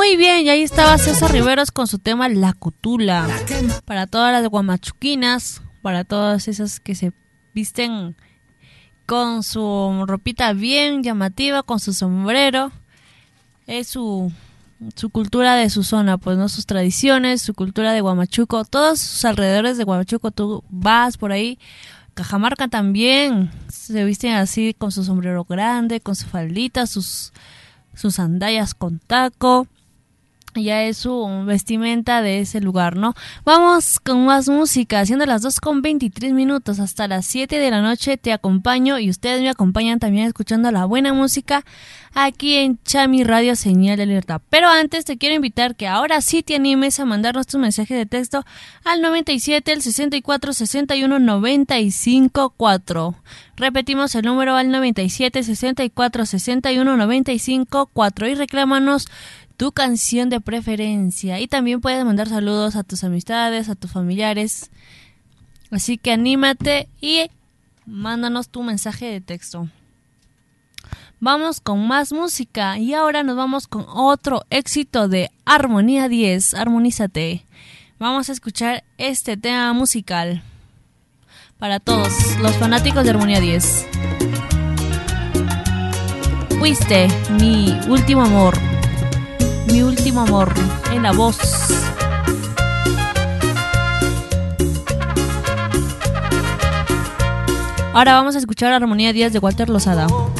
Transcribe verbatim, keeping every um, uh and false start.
Muy bien, y ahí estaba César Riveros con su tema La Cutula. Para todas las guamachuquinas, para todas esas que se visten con su ropita bien llamativa, con su sombrero. Es su, su cultura de su zona, pues, ¿no? Sus tradiciones, su cultura de Huamachuco. Todos sus alrededores de Huamachuco, tú vas por ahí. Cajamarca también se visten así, con su sombrero grande, con su faldita, sus, sus sandalias con taco. Ya es su vestimenta de ese lugar, ¿no? Vamos con más música, siendo las dos con veintitrés minutos, hasta las siete de la noche te acompaño y ustedes me acompañan también escuchando la buena música aquí en Chami Radio Señal de Libertad. Pero antes te quiero invitar que ahora sí te animes a mandarnos tu mensaje de texto al noventa y siete, el sesenta y cuatro, sesenta y uno, noventa y cinco, cuatro. Repetimos el número al noventa y siete, sesenta y cuatro, sesenta y uno, noventa y cinco, cuatro y reclámanos tu canción de preferencia. Y también puedes mandar saludos a tus amistades, a tus familiares. Así que anímate y mándanos tu mensaje de texto. Vamos con más música y ahora nos vamos con otro éxito de Armonía diez, Armonízate. Vamos a escuchar este tema musical para todos los fanáticos de Armonía diez. Fuiste mi último amor. Mi último amor, en la voz. Ahora vamos a escuchar Armonía diez de Walter Lozada.